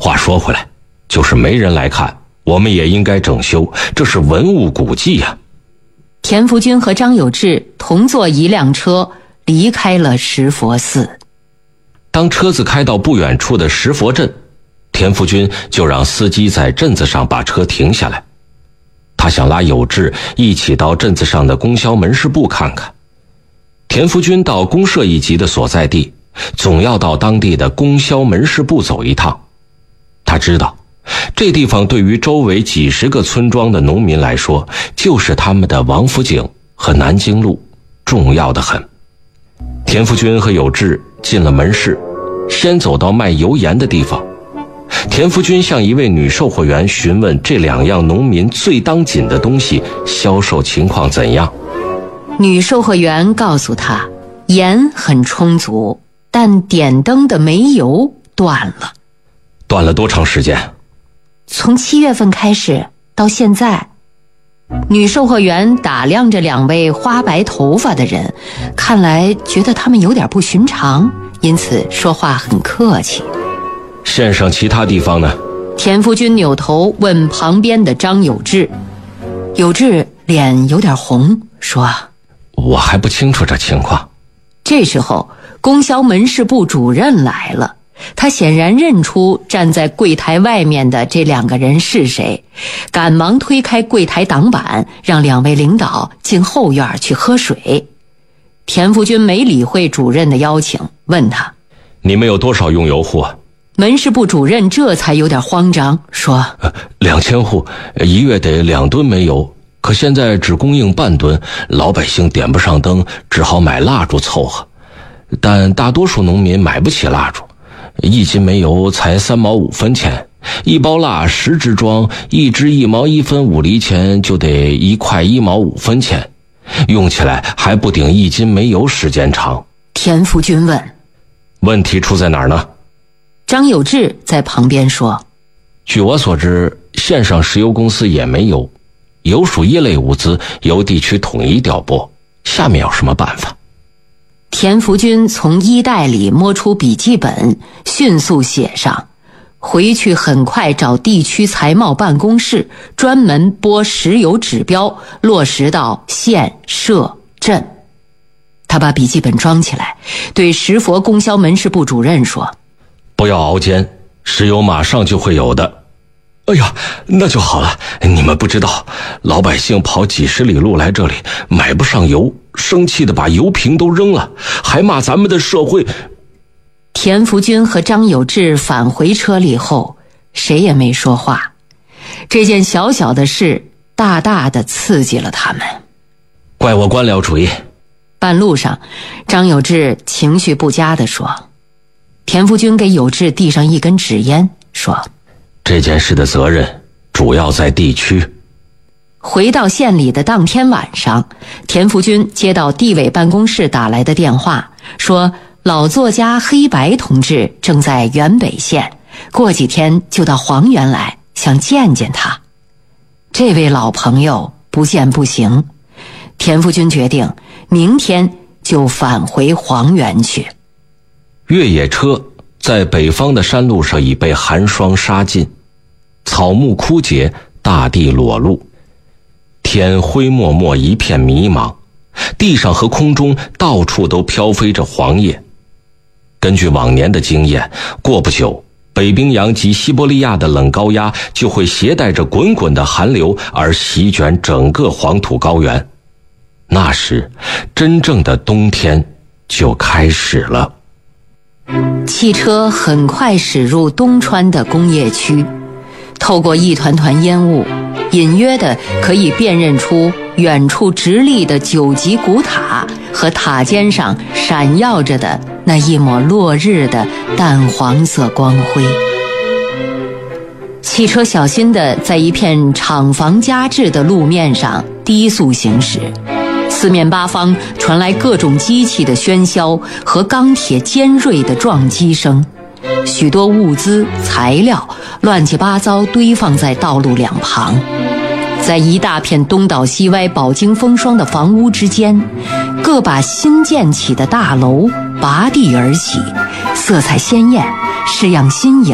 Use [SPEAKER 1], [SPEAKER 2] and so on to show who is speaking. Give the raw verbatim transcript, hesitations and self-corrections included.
[SPEAKER 1] 话说回来，就是没人来看，我们也应该整修，这是文物古迹呀。
[SPEAKER 2] 田福军和张有志同坐一辆车离开了石佛寺。
[SPEAKER 1] 当车子开到不远处的石佛镇，田福军就让司机在镇子上把车停下来。他想拉有志一起到镇子上的供销门市部看看。田福军到公社一级的所在地，总要到当地的供销门市部走一趟。他知道这地方对于周围几十个村庄的农民来说，就是他们的王府井和南京路，重要的很。田福军和有志进了门市，先走到卖油盐的地方。田福军向一位女售货员询问这两样农民最当紧的东西销售情况怎样。
[SPEAKER 2] 女售货员告诉他，盐很充足，但点灯的煤油断了。
[SPEAKER 1] 断了多长时间？
[SPEAKER 2] 从七月份开始到现在。女售货员打量着两位花白头发的人，看来觉得他们有点不寻常，因此说话很客气。
[SPEAKER 1] 县上其他地方呢？
[SPEAKER 2] 田福军扭头问旁边的张有志。有志脸有点红，说：
[SPEAKER 1] 我还不清楚这情况。
[SPEAKER 2] 这时候供销门市部主任来了，他显然认出站在柜台外面的这两个人是谁，赶忙推开柜台挡板，让两位领导进后院去喝水。田福军没理会主任的邀请，问他：
[SPEAKER 1] 你们有多少用油户？
[SPEAKER 2] 门市部主任这才有点慌张，说：
[SPEAKER 1] 呃、两千户，一月得两吨煤油，可现在只供应半吨，老百姓点不上灯，只好买蜡烛凑合。但大多数农民买不起蜡烛，一斤煤油才三毛五分钱，一包蜡十支装，一支一毛一分五厘钱，就得一块一毛五分钱，用起来还不顶一斤煤油时间长。
[SPEAKER 2] 田福军问：
[SPEAKER 1] 问题出在哪儿呢？
[SPEAKER 2] 张有志在旁边说：
[SPEAKER 1] 据我所知，县上石油公司也没油，油属一类物资，由地区统一调拨，下面有什么办法？
[SPEAKER 2] 田福军从衣袋里摸出笔记本，迅速写上，回去很快找地区财贸办公室，专门拨石油指标，落实到县社镇。他把笔记本装起来，对石佛供销门市部主任说：
[SPEAKER 1] 不要熬煎，石油马上就会有的。哎呀，那就好了。你们不知道，老百姓跑几十里路来这里，买不上油，生气的把油瓶都扔了，还骂咱们的社会。
[SPEAKER 2] 田福军和张有志返回车里后，谁也没说话。这件小小的事大大的刺激了他们。
[SPEAKER 1] 怪我官僚主义。
[SPEAKER 2] 半路上，张有志情绪不佳地说。田福军给有志递上一根纸烟，说：
[SPEAKER 1] 这件事的责任主要在地区。
[SPEAKER 2] 回到县里的当天晚上，田福军接到地委办公室打来的电话，说老作家黑白同志正在原北县，过几天就到黄原来，想见见他。这位老朋友不见不行，田福军决定明天就返回黄原去。
[SPEAKER 1] 越野车在北方的山路上已被寒霜杀尽，草木枯竭，大地裸露，天灰漠漠一片迷茫，地上和空中到处都飘飞着黄叶。根据往年的经验，过不久，北冰洋及西伯利亚的冷高压就会携带着滚滚的寒流而席卷整个黄土高原。那时，真正的冬天就开始了。
[SPEAKER 2] 汽车很快驶入东川的工业区，透过一团团烟雾，隐约的可以辨认出远处直立的九级古塔和塔尖上闪耀着的那一抹落日的淡黄色光辉。汽车小心地在一片厂房加制的路面上低速行驶，四面八方传来各种机器的喧嚣和钢铁尖锐的撞击声，许多物资材料乱七八糟堆放在道路两旁。在一大片东倒西歪饱经风霜的房屋之间，个把新建起的大楼拔地而起，色彩鲜艳，式样新颖。